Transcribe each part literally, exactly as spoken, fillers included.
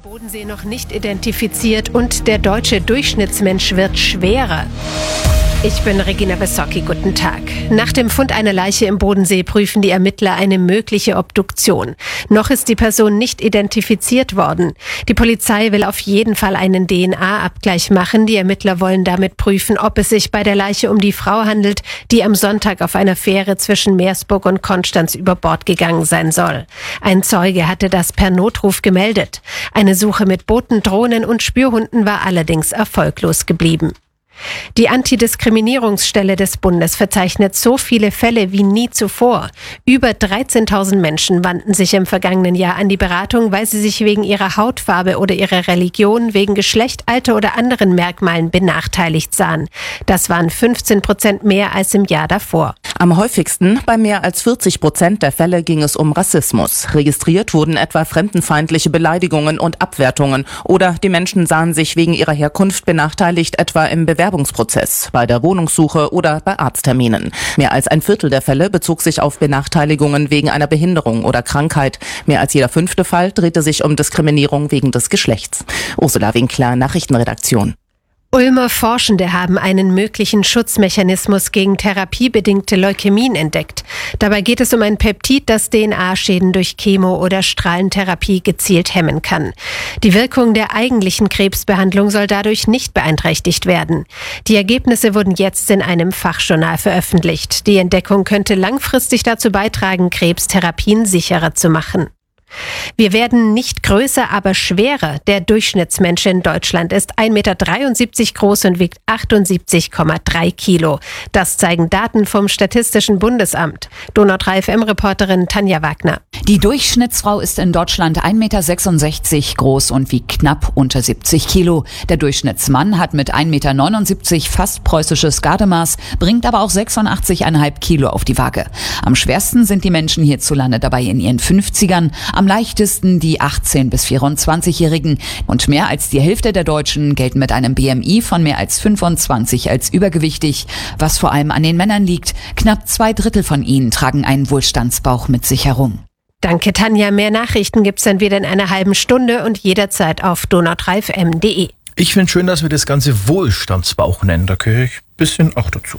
Bodensee noch nicht identifiziert und der deutsche Durchschnittsmensch wird schwerer. Ich bin Regina Wessocki, guten Tag. Nach dem Fund einer Leiche im Bodensee prüfen die Ermittler eine mögliche Obduktion. Noch ist die Person nicht identifiziert worden. Die Polizei will auf jeden Fall einen D N A-Abgleich machen. Die Ermittler wollen damit prüfen, ob es sich bei der Leiche um die Frau handelt, die am Sonntag auf einer Fähre zwischen Meersburg und Konstanz über Bord gegangen sein soll. Ein Zeuge hatte das per Notruf gemeldet. Eine Suche mit Booten, Drohnen und Spürhunden war allerdings erfolglos geblieben. Die Antidiskriminierungsstelle des Bundes verzeichnet so viele Fälle wie nie zuvor. Über dreizehntausend Menschen wandten sich im vergangenen Jahr an die Beratung, weil sie sich wegen ihrer Hautfarbe oder ihrer Religion, wegen Geschlecht, Alter oder anderen Merkmalen benachteiligt sahen. Das waren fünfzehn Prozent mehr als im Jahr davor. Am häufigsten, bei mehr als vierzig Prozent der Fälle, ging es um Rassismus. Registriert wurden etwa fremdenfeindliche Beleidigungen und Abwertungen oder die Menschen sahen sich wegen ihrer Herkunft benachteiligt, etwa im Bewerbungsprozess, bei der Wohnungssuche oder bei Arztterminen. Mehr als ein Viertel der Fälle bezog sich auf Benachteiligungen wegen einer Behinderung oder Krankheit. Mehr als jeder fünfte Fall drehte sich um Diskriminierung wegen des Geschlechts. Ursula Winkler, Nachrichtenredaktion. Ulmer Forschende haben einen möglichen Schutzmechanismus gegen therapiebedingte Leukämien entdeckt. Dabei geht es um ein Peptid, das D N A-Schäden durch Chemo- oder Strahlentherapie gezielt hemmen kann. Die Wirkung der eigentlichen Krebsbehandlung soll dadurch nicht beeinträchtigt werden. Die Ergebnisse wurden jetzt in einem Fachjournal veröffentlicht. Die Entdeckung könnte langfristig dazu beitragen, Krebstherapien sicherer zu machen. Wir werden nicht größer, aber schwerer. Der Durchschnittsmensch in Deutschland ist ein Meter dreiundsiebzig groß und wiegt achtundsiebzig Komma drei Kilo. Das zeigen Daten vom Statistischen Bundesamt. Donau drei F M-Reporterin Tanja Wagner. Die Durchschnittsfrau ist in Deutschland ein Meter sechsundsechzig groß und wiegt knapp unter siebzig Kilo. Der Durchschnittsmann hat mit ein Meter neunundsiebzig fast preußisches Gardemaß, bringt aber auch sechsundachtzig Komma fünf Kilo auf die Waage. Am schwersten sind die Menschen hierzulande dabei in ihren fünfzigern. Am leichtesten die achtzehn- bis vierundzwanzigjährigen. Und mehr als die Hälfte der Deutschen gelten mit einem B M I von mehr als fünfundzwanzig als übergewichtig, was vor allem an den Männern liegt. Knapp zwei Drittel von ihnen tragen einen Wohlstandsbauch mit sich herum. Danke, Tanja. Mehr Nachrichten gibt's dann wieder in einer halben Stunde und jederzeit auf donau drei f m punkt d e. Ich finde schön, dass wir das Ganze Wohlstandsbauch nennen. Da gehöre ich ein bisschen auch dazu.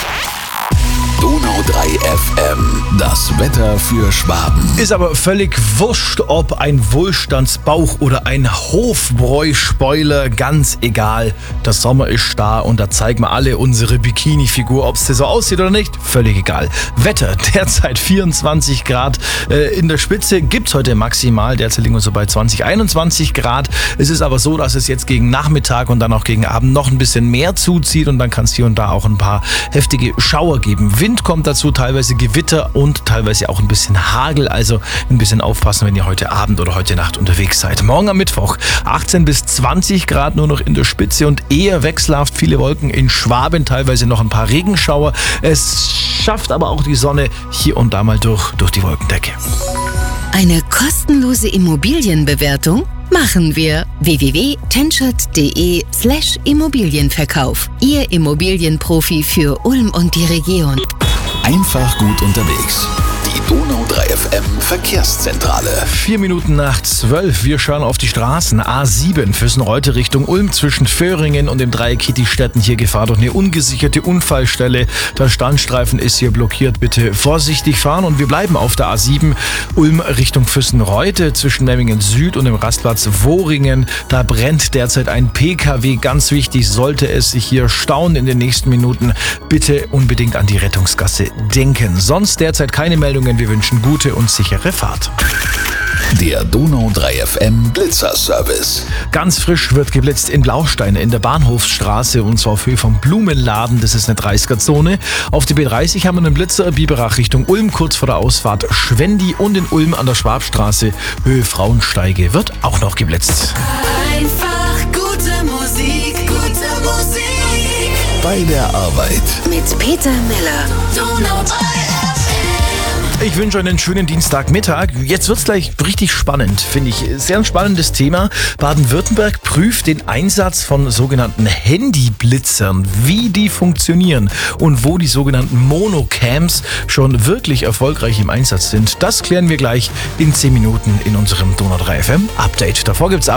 Donau drei F M, das Wetter für Schwaben. Ist aber völlig wurscht, ob ein Wohlstandsbauch oder ein Hofbräu-Spoiler, ganz egal. Der Sommer ist da und da zeigen wir alle unsere Bikini-Figur. Ob es so aussieht oder nicht, völlig egal. Wetter, derzeit vierundzwanzig Grad äh, in der Spitze, gibt's heute maximal. Derzeit liegen wir so bei zwanzig, einundzwanzig Grad. Es ist aber so, dass es jetzt gegen Nachmittag und dann auch gegen Abend noch ein bisschen mehr zuzieht und dann kann es hier und da auch ein paar heftige Schauer geben. Wind kommt dazu, teilweise Gewitter und teilweise auch ein bisschen Hagel, also ein bisschen aufpassen, wenn ihr heute Abend oder heute Nacht unterwegs seid. Morgen am Mittwoch achtzehn bis zwanzig Grad nur noch in der Spitze und eher wechselhaft viele Wolken in Schwaben, teilweise noch ein paar Regenschauer. Es schafft aber auch die Sonne hier und da mal durch, durch die Wolkendecke. Eine kostenlose Immobilienbewertung machen wir. w w w punkt tenschert punkt d e slash Immobilienverkauf. Ihr Immobilienprofi für Ulm und die Region. Einfach gut unterwegs. Die Donau drei F M Verkehrszentrale. Vier Minuten nach zwölf. Wir schauen auf die Straßen. A sieben Füssen-Reutte Richtung Ulm zwischen Föhringen und dem Dreieck Kittistetten. Hier Gefahr durch eine ungesicherte Unfallstelle. Der Standstreifen ist hier blockiert. Bitte vorsichtig fahren. Und wir bleiben auf der A sieben Ulm Richtung Füssen-Reutte zwischen Memmingen Süd und dem Rastplatz Wohringen. Da brennt derzeit ein P K W. Ganz wichtig, sollte es sich hier stauen in den nächsten Minuten, bitte unbedingt an die Rettungsgasse denken. Sonst derzeit keine Meldungen. Wir wünschen gute und sichere Fahrt. Der Donau drei F M Blitzerservice. Ganz frisch wird geblitzt in Blaustein in der Bahnhofsstraße und zwar auf Höhe vom Blumenladen. Das ist eine dreißiger-Zone. Auf die B dreißig haben wir einen Blitzer Biberach Richtung Ulm, kurz vor der Ausfahrt Schwendi und in Ulm an der Schwabstraße Höhe Frauensteige wird auch noch geblitzt. Einfach gute Musik, gute Musik. Bei der Arbeit. Mit Peter Miller. Donau drei F M. Ich wünsche euch einen schönen Dienstagmittag. Jetzt wird's gleich richtig spannend, finde ich. Sehr ein spannendes Thema. Baden-Württemberg prüft den Einsatz von sogenannten Handyblitzern, wie die funktionieren und wo die sogenannten Monocams schon wirklich erfolgreich im Einsatz sind. Das klären wir gleich in zehn Minuten in unserem Donau drei F M Update. Davor gibt's